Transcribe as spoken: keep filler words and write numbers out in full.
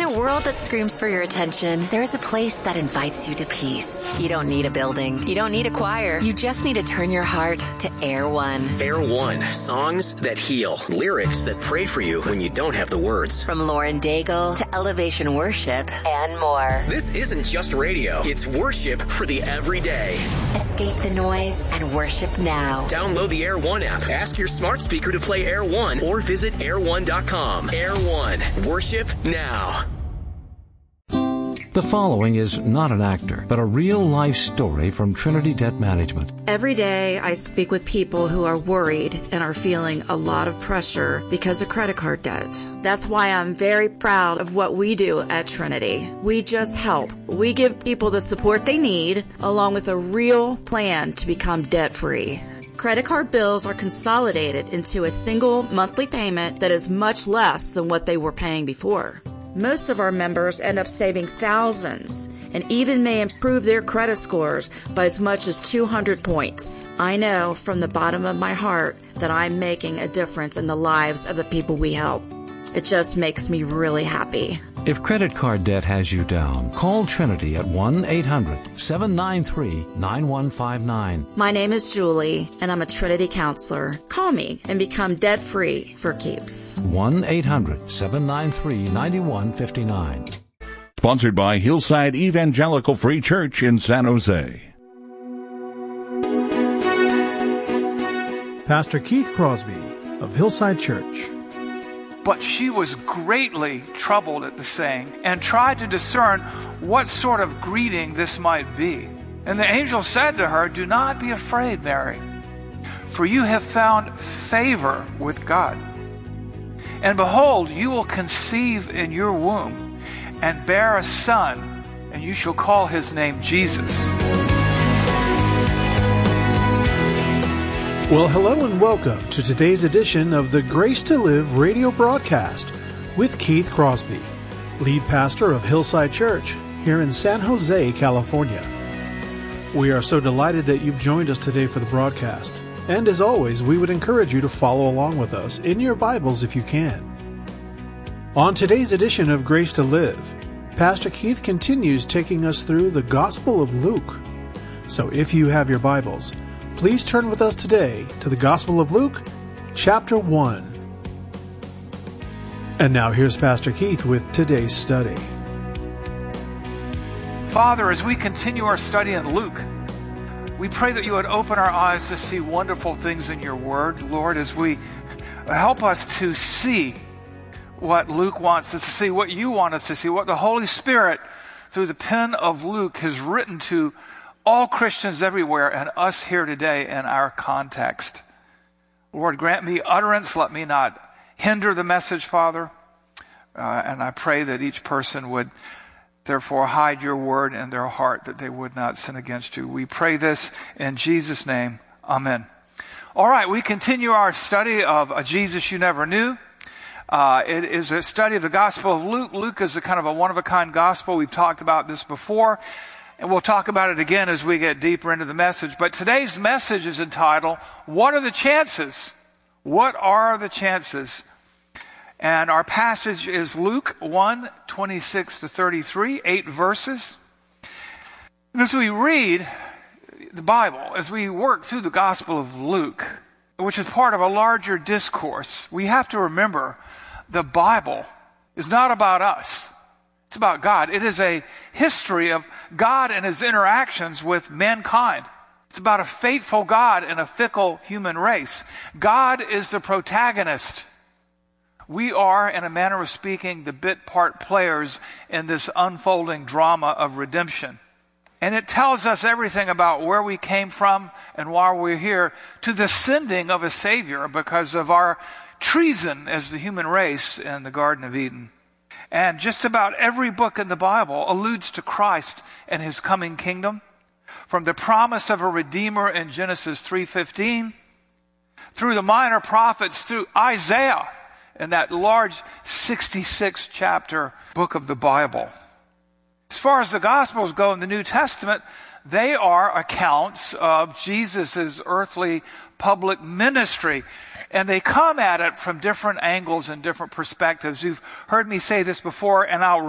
a world that screams for your attention, there is a place that invites you to peace. You don't need a building. You don't need a choir. You just need to turn your heart to Air One. Air One. Songs that heal. Lyrics that pray for you when you don't have the words. From Lauren Daigle to Elevation Worship and more. This isn't just radio. It's worship for the everyday. Escape the noise and worship now. Download the Air One app. Ask your smart speaker to play Air One or visit air one dot com. Air One. Worship now. The following is not an actor, but a real-life story from Trinity Debt Management. Every day I speak with people who are worried and are feeling a lot of pressure because of credit card debt. That's why I'm very proud of what we do at Trinity. We just help. We give people the support they need, along with a real plan to become debt-free. Credit card bills are consolidated into a single monthly payment that is much less than what they were paying before. Most of our members end up saving thousands and even may improve their credit scores by as much as two hundred points. I know from the bottom of my heart that I'm making a difference in the lives of the people we help. It just makes me really happy. If credit card debt has you down, call Trinity at one eight hundred seven nine three nine one five nine. My name is Julie, and I'm a Trinity counselor. Call me and become debt-free for keeps. one eight hundred seven nine three nine one five nine. Sponsored by Hillside Evangelical Free Church in San Jose. Pastor Keith Crosby of Hillside Church. But she was greatly troubled at the saying, and tried to discern what sort of greeting this might be. And the angel said to her, "Do not be afraid, Mary, for you have found favor with God. And behold, you will conceive in your womb, and bear a son, and you shall call his name Jesus." Well, hello and welcome to today's edition of the Grace to Live radio broadcast with Keith Crosby, lead pastor of Hillside Church here in San Jose, California. We are so delighted that you've joined us today for the broadcast. And as always, we would encourage you to follow along with us in your Bibles if you can. On today's edition of Grace to Live, Pastor Keith continues taking us through the Gospel of Luke. So if you have your Bibles, please turn with us today to the Gospel of Luke, chapter one. And now here's Pastor Keith with today's study. Father, as we continue our study in Luke, we pray that you would open our eyes to see wonderful things in your word. Lord, as we help us to see what Luke wants us to see, what you want us to see, what the Holy Spirit, through the pen of Luke, has written to all Christians everywhere and us here today in our context. Lord, grant me utterance. Let me not hinder the message, Father. Uh, and I pray that each person would therefore hide your word in their heart, that they would not sin against you. We pray this in Jesus' name. Amen. All right, we continue our study of a Jesus You Never Knew. Uh, it is a study of the Gospel of Luke. Luke is a kind of a one-of-a-kind gospel. We've talked about this before. And we'll talk about it again as we get deeper into the message. But today's message is entitled, What Are the Chances? What are the chances? And our passage is Luke one, twenty-six to thirty-three, eight verses. And as we read the Bible, as we work through the Gospel of Luke, which is part of a larger discourse, we have to remember the Bible is not about us. It's about God. It is a history of God and his interactions with mankind. It's about a faithful God and a fickle human race. God is the protagonist. We are, in a manner of speaking, the bit part players in this unfolding drama of redemption. And it tells us everything about where we came from and why we're here, to the sending of a Savior because of our treason as the human race in the Garden of Eden. And just about every book in the Bible alludes to Christ and his coming kingdom. From the promise of a Redeemer in Genesis three fifteen, through the minor prophets, through Isaiah in that large sixty-six chapter book of the Bible. As far as the Gospels go in the New Testament, they are accounts of Jesus' earthly public ministry. And they come at it from different angles and different perspectives. You've heard me say this before, and I'll